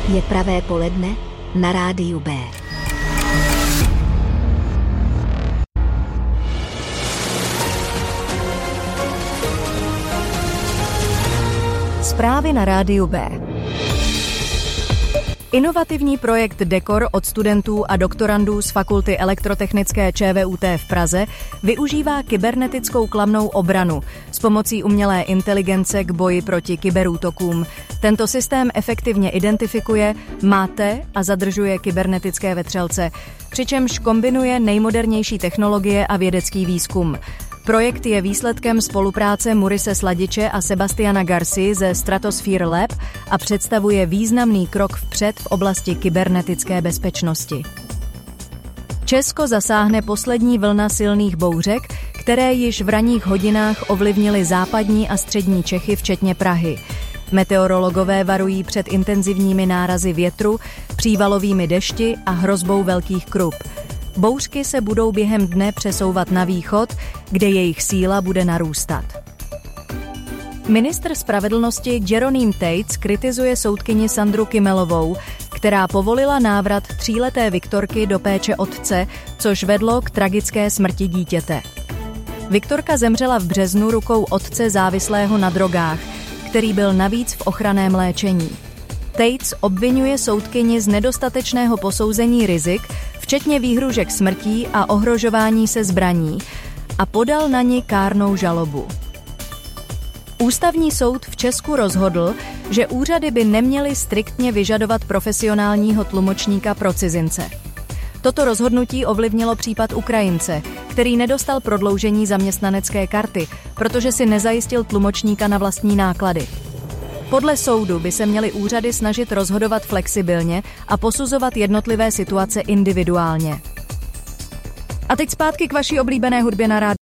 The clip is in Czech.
Je pravé poledne na rádiu B. Zprávy na rádiu B. Inovativní projekt Dekor od studentů a doktorandů z Fakulty elektrotechnické ČVUT v Praze využívá kybernetickou klamnou obranu s pomocí umělé inteligence k boji proti kyberútokům. Tento systém efektivně identifikuje, máte a zadržuje kybernetické vetřelce, přičemž kombinuje nejmodernější technologie a vědecký výzkum. Projekt je výsledkem spolupráce Murise Sladiče a Sebastiana Garci ze Stratosphere Lab a představuje významný krok vpřed v oblasti kybernetické bezpečnosti. Česko zasáhne poslední vlna silných bouřek, které již v ranních hodinách ovlivnily západní a střední Čechy, včetně Prahy. Meteorologové varují před intenzivními nárazy větru, přívalovými dešti a hrozbou velkých krup. Bouřky se budou během dne přesouvat na východ, kde jejich síla bude narůstat. Ministr spravedlnosti Jeroným Tejc kritizuje soudkyni Sandru Kimelovou, která povolila návrat 3leté Viktorky do péče otce, což vedlo k tragické smrti dítěte. Viktorka zemřela v březnu rukou otce závislého na drogách, který byl navíc v ochranném léčení. Tejc obvinuje soudkyni z nedostatečného posouzení rizik, včetně výhružek smrtí a ohrožování se zbraní, a podal na ni kárnou žalobu. Ústavní soud v Česku rozhodl, že úřady by neměly striktně vyžadovat profesionálního tlumočníka pro cizince. Toto rozhodnutí ovlivnilo případ Ukrajince, který nedostal prodloužení zaměstnanecké karty, protože si nezajistil tlumočníka na vlastní náklady. Podle soudu by se měly úřady snažit rozhodovat flexibilně a posuzovat jednotlivé situace individuálně. A teď zpátky k vaší oblíbené hudbě na rádiu.